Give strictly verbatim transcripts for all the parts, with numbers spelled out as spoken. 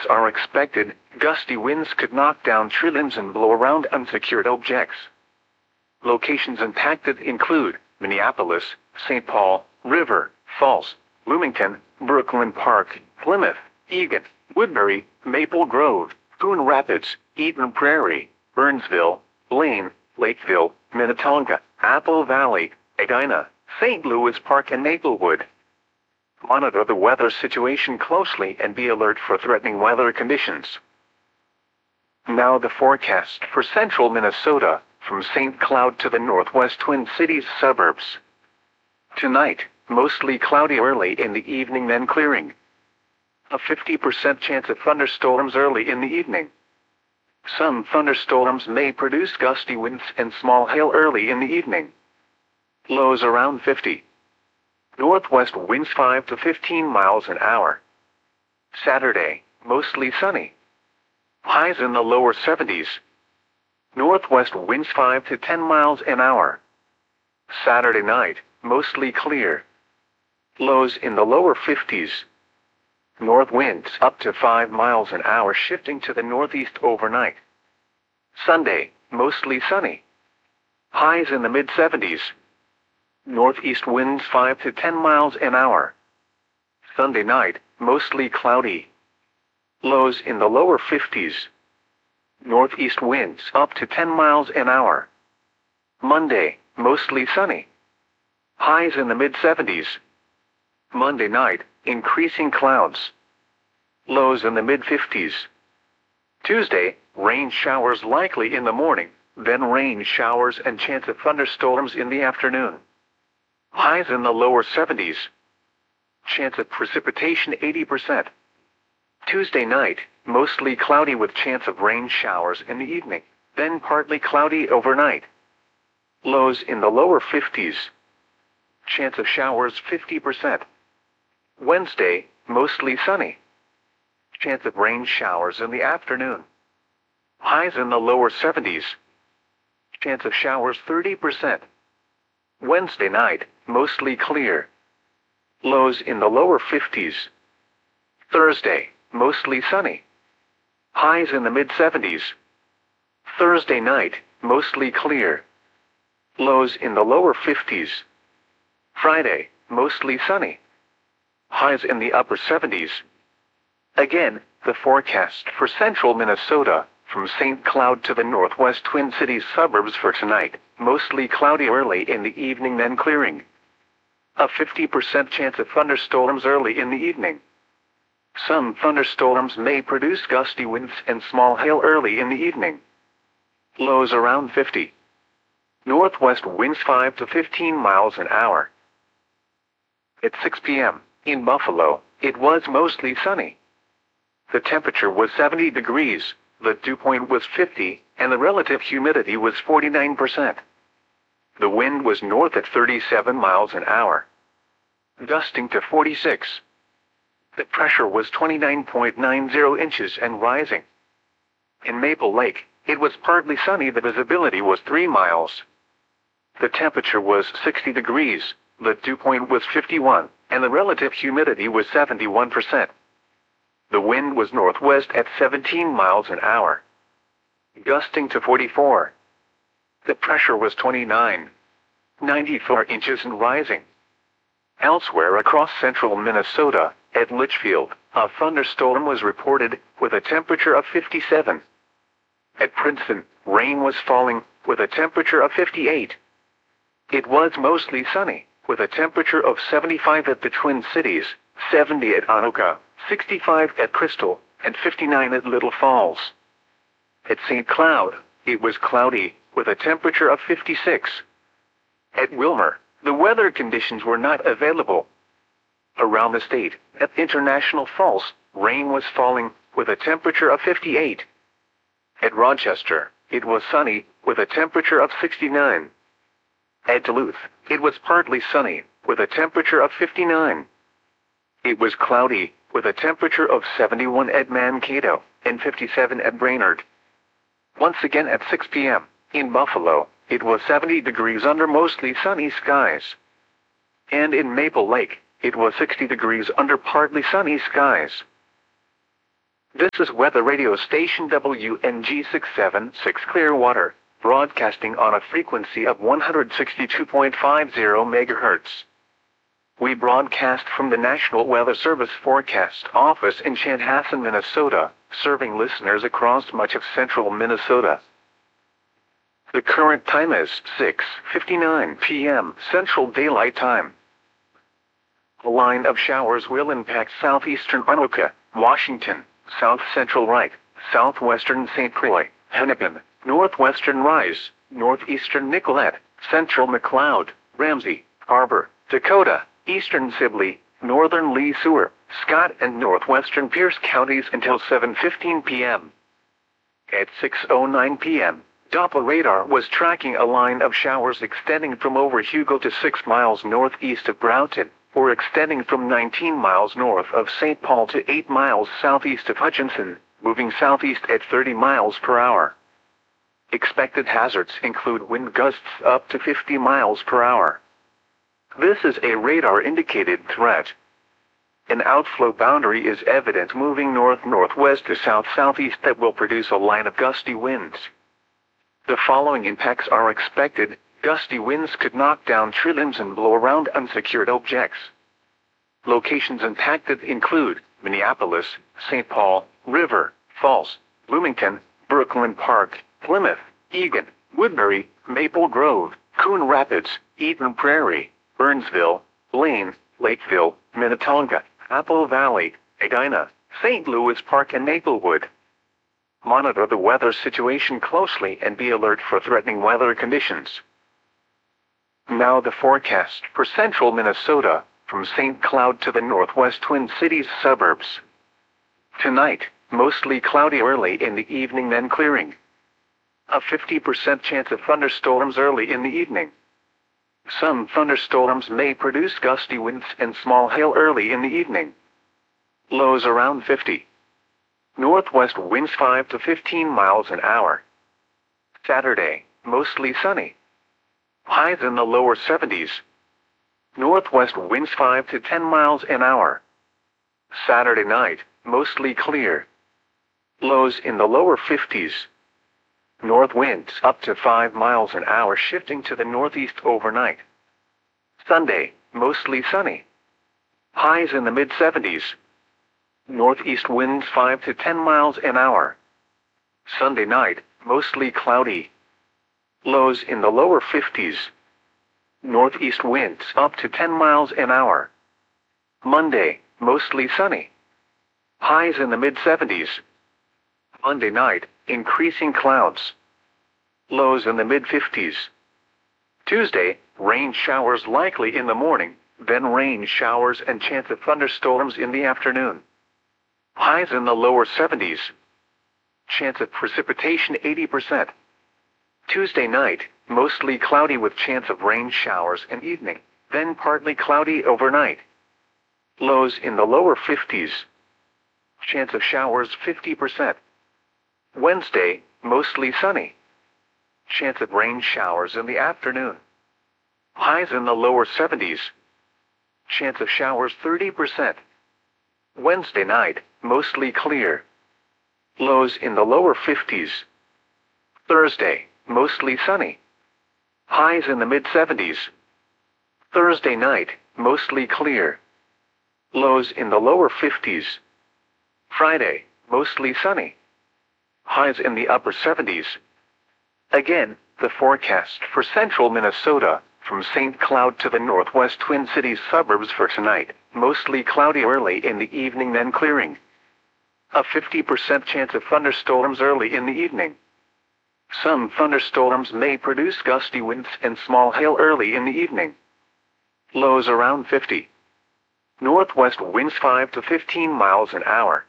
are expected. Gusty winds could knock down tree limbs and blow around unsecured objects. Locations impacted include Minneapolis, Saint Paul, River Falls, Bloomington, Brooklyn Park, Plymouth, Eagan, Woodbury, Maple Grove, Coon Rapids, Eden Prairie, Burnsville, Blaine, Lakeville, Minnetonka, Apple Valley, Edina, Saint Louis Park and Maplewood. Monitor the weather situation closely and be alert for threatening weather conditions. Now the forecast for central Minnesota, from Saint Cloud to the northwest Twin Cities suburbs. Tonight, mostly cloudy early in the evening, then clearing. A fifty percent chance of thunderstorms early in the evening. Some thunderstorms may produce gusty winds and small hail early in the evening. Lows around fifty. Northwest winds five to fifteen miles an hour. Saturday, mostly sunny. Highs in the lower seventies. Northwest winds five to ten miles an hour. Saturday night, mostly clear. Lows in the lower fifties. North winds up to five miles an hour, shifting to the northeast overnight. Sunday, mostly sunny. Highs in the mid seventies. Northeast winds five to ten miles an hour. Sunday night, mostly cloudy. Lows in the lower fifties. Northeast winds up to ten miles an hour. Monday, mostly sunny. Highs in the mid seventies. Monday night, increasing clouds. Lows in the mid fifties. Tuesday, rain showers likely in the morning, then rain showers and chance of thunderstorms in the afternoon. Highs in the lower seventies. Chance of precipitation eighty percent. Tuesday night, mostly cloudy with chance of rain showers in the evening, then partly cloudy overnight. Lows in the lower fifties. Chance of showers fifty percent. Wednesday, mostly sunny. Chance of rain showers in the afternoon. Highs in the lower seventies. Chance of showers thirty percent. Wednesday night, mostly clear. Lows in the lower fifties. Thursday, mostly sunny. Highs in the mid seventies. Thursday night, mostly clear. Lows in the lower fifties. Friday, mostly sunny. Highs in the upper seventies. Again, the forecast for central Minnesota, from Saint Cloud to the northwest Twin Cities suburbs for tonight, mostly cloudy early in the evening, then clearing. A fifty percent chance of thunderstorms early in the evening. Some thunderstorms may produce gusty winds and small hail early in the evening. Lows around fifty. Northwest winds five to fifteen miles an hour. At six p m, in Buffalo, it was mostly sunny. The temperature was seventy degrees, the dew point was fifty, and the relative humidity was forty-nine percent. The wind was north at thirty-seven miles an hour, gusting to forty-six. The pressure was twenty-nine point nine zero inches and rising. In Maple Lake, it was partly sunny. The visibility was three miles. The temperature was sixty degrees, the dew point was fifty-one, and the relative humidity was seventy-one percent. The wind was northwest at seventeen miles an hour, gusting to forty-four. The pressure was twenty-nine point nine four inches and rising. Elsewhere across central Minnesota, at Litchfield, a thunderstorm was reported, with a temperature of fifty-seven. At Princeton, rain was falling, with a temperature of fifty-eight. It was mostly sunny, with a temperature of seventy-five at the Twin Cities, seventy at Anoka, sixty-five at Crystal, and fifty-nine at Little Falls. At Saint Cloud, it was cloudy, with a temperature of fifty-six. At Wilmer, the weather conditions were not available. Around the state, at International Falls, rain was falling, with a temperature of fifty-eight. At Rochester, it was sunny, with a temperature of sixty-nine. At Duluth, it was partly sunny, with a temperature of fifty-nine. It was cloudy, with a temperature of seventy-one at Mankato, and fifty-seven at Brainerd. Once again at six p m, in Buffalo, it was seventy degrees under mostly sunny skies. And in Maple Lake, it was sixty degrees under partly sunny skies. This is weather radio station W N G six seven six Clearwater, broadcasting on a frequency of one hundred sixty-two point five zero megahertz. We broadcast from the National Weather Service Forecast Office in Chanhassen, Minnesota, serving listeners across much of central Minnesota. The current time is six fifty-nine p m Central Daylight Time. A line of showers will impact southeastern Anoka, Washington, south-central Wright, southwestern Saint Croix, Hennepin, northwestern Rise, northeastern Nicollet, central McLeod, Ramsey, Harbor, Dakota, eastern Sibley, northern Lee Sewer, Scott and northwestern Pierce counties until seven fifteen p m At six oh nine p m, Doppler radar was tracking a line of showers extending from over Hugo to six miles northeast of Broughton, or extending from nineteen miles north of Saint Paul to eight miles southeast of Hutchinson, moving southeast at thirty miles per hour. Expected hazards include wind gusts up to fifty miles per hour. This is a radar-indicated threat. An outflow boundary is evident moving north-northwest to south-southeast that will produce a line of gusty winds. The following impacts are expected. Gusty winds could knock down tree limbs and blow around unsecured objects. Locations impacted include Minneapolis, Saint Paul, River, Falls, Bloomington, Brooklyn Park, Plymouth, Eagan, Woodbury, Maple Grove, Coon Rapids, Eden Prairie, Burnsville, Blaine, Lakeville, Minnetonka, Apple Valley, Edina, Saint Louis Park and Maplewood. Monitor the weather situation closely and be alert for threatening weather conditions. Now the forecast for central Minnesota, from Saint Cloud to the northwest Twin Cities suburbs. Tonight, mostly cloudy early in the evening, then clearing. A fifty percent chance of thunderstorms early in the evening. Some thunderstorms may produce gusty winds and small hail early in the evening. Lows around fifty. Northwest winds five to fifteen miles an hour. Saturday, mostly sunny. Highs in the lower seventies. Northwest winds five to ten miles an hour. Saturday night, mostly clear. Lows in the lower fifties. North winds up to five miles an hour, shifting to the northeast overnight. Sunday, mostly sunny. Highs in the mid seventies. Northeast winds five to ten miles an hour. Sunday night, mostly cloudy. Lows in the lower fifties. Northeast winds up to ten miles an hour. Monday, mostly sunny. Highs in the mid seventies. Monday night, increasing clouds. Lows in the mid fifties. Tuesday, rain showers likely in the morning, then rain showers and chance of thunderstorms in the afternoon. Highs in the lower seventies. Chance of precipitation eighty percent. Tuesday night, mostly cloudy with chance of rain showers in evening, then partly cloudy overnight. Lows in the lower fifties. Chance of showers fifty percent. Wednesday, mostly sunny. Chance of rain showers in the afternoon. Highs in the lower seventies. Chance of showers thirty percent. Wednesday night, mostly clear. Lows in the lower fifties. Thursday, mostly sunny. Highs in the mid seventies. Thursday night, mostly clear. Lows in the lower fifties. Friday, mostly sunny. Highs in the upper seventies. Again, the forecast for central Minnesota, from Saint Cloud to the northwest Twin Cities suburbs for tonight, mostly cloudy early in the evening, then clearing. A fifty percent chance of thunderstorms early in the evening. Some thunderstorms may produce gusty winds and small hail early in the evening. Lows around fifty. Northwest winds five to fifteen miles an hour.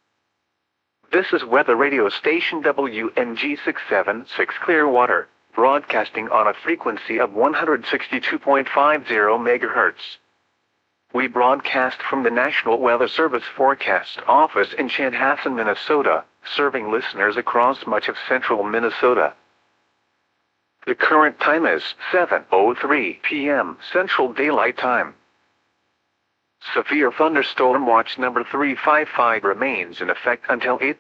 This is weather radio station W N G six seven six Clearwater, broadcasting on a frequency of one hundred sixty-two point five zero megahertz. We broadcast from the National Weather Service Forecast Office in Chanhassen, Minnesota, serving listeners across much of central Minnesota. The current time is seven oh three p m Central Daylight Time. Severe thunderstorm watch number three five five remains in effect until eight